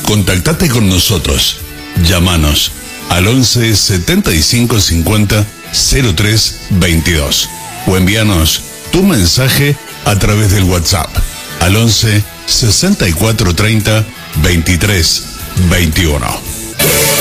Contactate con nosotros. Llámanos al 11 75 50 03 22 o envíanos tu mensaje a través del WhatsApp al 11 64 30 23 21.